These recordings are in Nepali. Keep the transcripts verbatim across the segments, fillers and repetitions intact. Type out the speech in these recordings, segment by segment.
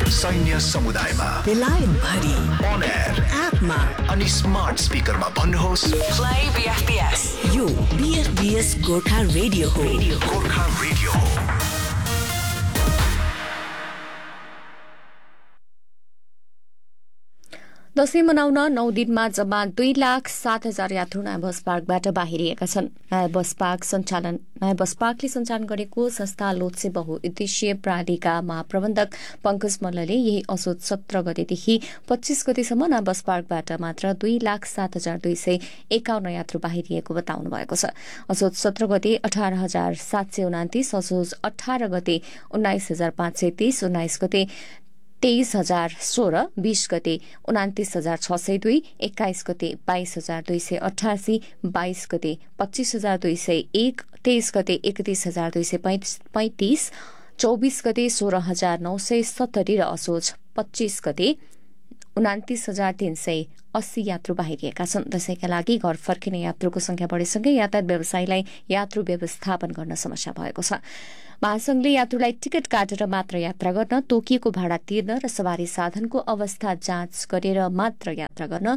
सैन्य समुदायमा, बेलायत भरि, on air, एपमा अनि स्मार्ट स्पिकरमा भन्नुहोस् play B F B S। यो B F B S Gorkha radio हो। गोर्खा रेडियो हो। दशैं मनाउन नौ दिनमा जम्मा दुई लाख सात हजार यात्रु नयाँ बस पार्कबाट बाहिरिएका छन्। नयाँ बस पार्क सञ्चालन नयाँ बस पार्कले सञ्चालन गरेको संस्था लोत्से बहुउद्देश्यीय प्रणालीका महाप्रबन्धक पंकज मल्लले यही असोज सत्र गतेदेखि पच्चीस गतेसम्म नयाँ बस पार्कबाट मात्र दुई लाख सात हजार दुई सय एकाउन्न यात्रु बाहिरिएको बताउनु भएको छ। असोज सत्र गते अठार हजार सात सय उनातिस, असोज अठार गते उन्नाइस हजार पाँच सय तीस, उन्नाइस गते तेइस हजार सोह्र, बीस गते उनातिस हजार छ सय दुई, एक्काइस गते बाइस हजार दुई सय अठासी, बाइस गते पच्चीस हजार दुई सय एक, तेइस गते एकतीस हजार दुई सय पैंतिस, चौबीस गते सोह्र हजार नौ सय सत्तरी र असोज पच्चीस गते उनातिस हजार तीन सय अस्सी यात्रु बाहिरिएका छन्। दशैंका लागि घर फर्किने यात्रुको संख्या बढेसँगै यातायात व्यवसायीलाई यात्रु व्यवस्थापन गर्न समस्या भएको छ। महासंघले यात्रुलाई टिकट काटेर मात्र यात्रा गर्न, तोकिएको भाडा तिर्न र सवारी साधनको अवस्था जाँच गरेर मात्र यात्रा गर्न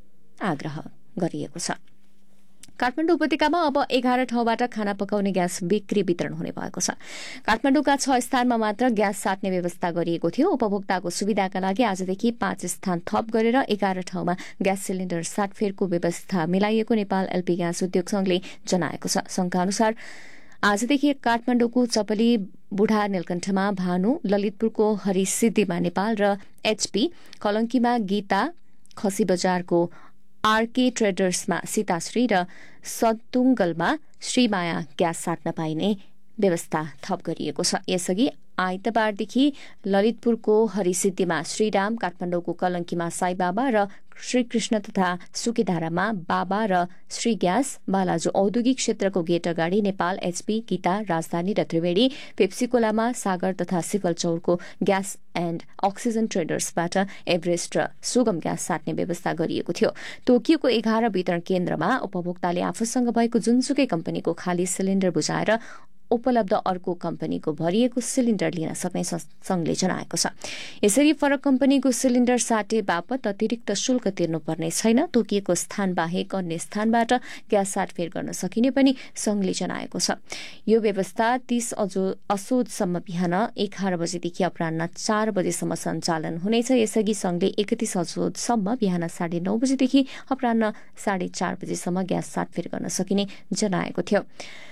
आग्रह गरिएको छ। काठमाडौँ उपत्यकामा अब एघार ठाउँबाट खाना पकाउने ग्यास बिक्री वितरण हुने भएको छ। काठमाडौँका छ स्थानमा मात्र ग्यास साट्ने व्यवस्था गरिएको थियो। उपभोक्ताको सुविधाका लागि आजदेखि पाँच स्थान थप गरेर एघार ठाउँमा ग्यास सिलिण्डर साटफेरको व्यवस्था मिलाइएको नेपाल एलपी ग्यास उद्योग संघले जनाएको छ। संघका अनुसार आजदेखि काठमाडौँको चपली बुढा नीलकण्ठमा भानु, ललितपुरको हरिसिद्धिमा नेपाल र एचपी, कलंकीमा गीता, खसी बजारको आरके ट्रेडर्समा सीताश्री र सतुङ्गलमा श्रीमाया ग्यास साट्न पाइने व्यवस्था थप गरिएको छ। यसअघि आइतबारदेखि ललितपुरको हरिसिद्धिमा श्रीराम, काठमाडौँको कलंकीमा साईबाबा र श्रीकृष्ण तथा सुकेधारामा बाबा र श्री ग्यास, बालाजु औद्योगिक क्षेत्रको गेट अगाडि नेपाल एचपी, गीता, राजधानी र त्रिवेणी, पेप्सीकोलामा सागर तथा सिफलचौरको ग्यास एण्ड अक्सिजन ट्रेडर्सबाट एभरेस्ट र सुगम ग्यास साट्ने व्यवस्था गरिएको थियो। तोकिएको एघार वितरण केन्द्रमा उपभोक्ताले आफूसँग भएको जुनसुकै कम्पनीको खाली सिलिण्डर बुझाएर उपलब्ध अर्को कम्पनीको भरिएको सिलिण्डर लिन सक्ने संघले जनाएको छ। यसरी फरक कम्पनीको सिलिण्डर साटे बापत अतिरिक्त शुल्क तिर्नुपर्ने छैन। तोकिएको स्थान बाहेक अन्य स्थानबाट ग्यास साटफेर गर्न सकिने पनि संघले जनाएको छ। यो व्यवस्था तीस असोजसम्म बिहान एघार बजेदेखि अपराह्न चार बजेसम्म सञ्चालन हुनेछ। यसअघि संघले एकतीस असोजसम्म बिहान साढे नौ बजेदेखि अपराह्न साढे चार बजेसम्म ग्यास साटफेर गर्न सकिने जनाएको थियो।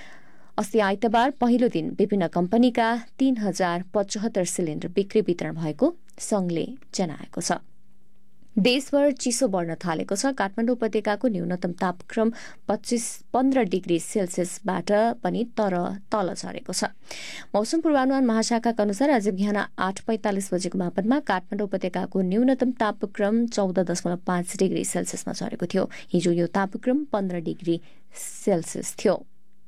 अस्ति आइतबार पहिलो दिन विभिन्न कम्पनीका तीन हजार पचहत्तर सिलिण्डर बिक्री वितरण भएको संघले जनाएको छ। देशभर चिसो बढ्न थालेको छ। काठमाडौँ उपत्यकाको न्यूनतम तापक्रम पच्चीस पन्ध्र डिग्री सेल्सियसबाट पनि तर तल झरेको छ। मौसम पूर्वानुमान महाशाखाका अनुसार आज बिहान आठ पैंतालिस बजेको मापनमा काठमाडौँ उपत्यकाको न्यूनतम तापक्रम चौध दशमलव पाँच डिग्री सेल्सियसमा झरेको थियो। हिजो यो तापक्रम पन्ध्र डिग्री सेल्सियस थियो।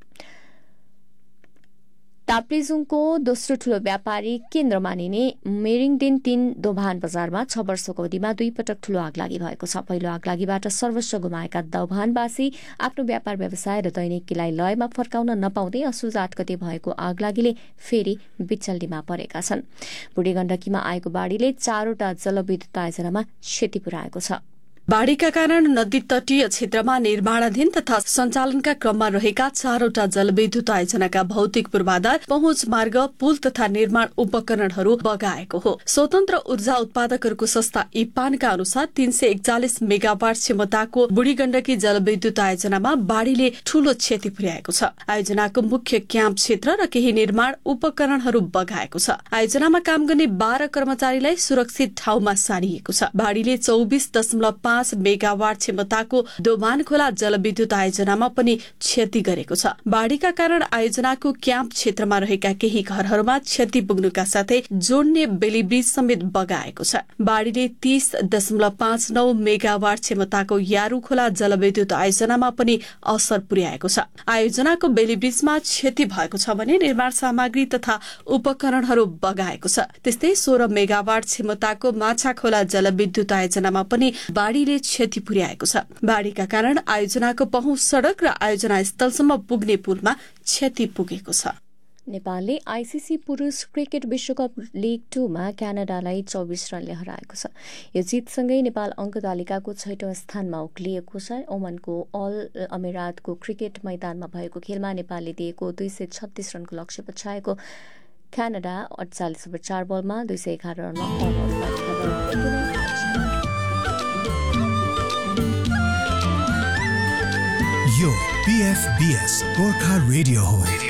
ताप्लेजुङको दोस्रो ठूलो व्यापारिक केन्द्र मानिने मेरिङदेन तीन दोभान बजारमा छ वर्षको अवधिमा दुई पटक ठूलो आगलागी भएको छ। पहिलो आगलागीबाट सर्वस्व गुमाएका दोभानवासी आफ्नो व्यापार व्यवसाय र दैनिकीलाई लयमा फर्काउन नपाउँदै असोज आठ गते भएको आगलागीले फेरि बिचल्लीमा परेका छन्। बुढी गण्डकीमा आएको बाढ़ीले चारवटा जलविद्युत आयोजनामा क्षति पुर्याएको छ। बाढ़ीका कारण नदी तटीय क्षेत्रमा निर्माणाधीन तथा सञ्चालनका क्रममा रहेका चारवटा जलविद्युत आयोजनाका भौतिक पूर्वाधार, पहुँच मार्ग, पुल तथा निर्माण उपकरणहरू बगाएको हो। स्वतन्त्र ऊर्जा उत्पादकहरूको संस्था इपानका अनुसार तीन सय एकचालिस मेगावाट क्षमताको बुढी गण्डकी जलविद्युत आयोजनामा बाढ़ीले ठूलो क्षति पुर्याएको छ। आयोजनाको मुख्य क्याम्प क्षेत्र र केही निर्माण उपकरणहरू बगाएको छ। आयोजनामा काम गर्ने बाह्र कर्मचारीलाई सुरक्षित ठाउँमा सारिएको छ। बाढ़ीले चौबिस दशमलव पाँच मेगावाट क्षमताको दोभान खोला जलविद्युत आयोजनामा पनि क्षति गरेको छ। बाढ़ीका कारण आयोजनाको क्याम्प क्षेत्रमा रहेका केही घरहरूमा क्षति पुग्नुका साथै जोड्ने बेली ब्रिज समेत बगाएको छ। बाढ़ीले तीस दशमलव पाँच नौ मेगावाट क्षमताको यारू खोला जलविद्युत आयोजनामा पनि असर पुर्याएको छ। आयोजनाको बेली ब्रिजमा क्षति भएको छ भने निर्माण सामग्री तथा उपकरणहरू बगाएको छ। त्यस्तै सोह्र मेगावाट क्षमताको माछा खोला जलविद्युत आयोजनामा पनि बाढ़ी क्षति पुर्याएको छ। बाढ़ीका कारण आयोजनाको पहुँच सड़क र आयोजना स्थलसम्म पुग्ने पुलमा क्षति पुगेको छ। नेपालले आइसिसी पुरुष क्रिकेट विश्वकप लिग टूमा क्यानाडालाई चौबिस रनले हराएको छ। यो जितसँगै नेपाल अङ्क तालिकाको छैटौं स्थानमा उक्लिएको छ। ओमनको अल अमिरातको क्रिकेट मैदानमा भएको खेलमा नेपालले दिएको दुई सय छत्तीस रनको लक्ष्य पछ्याएको क्यानाडा अडचालिस ओभर चार बलमा दुई सय एघार रनमा यो पीएफबीएस गोर्खा रेडियो हो।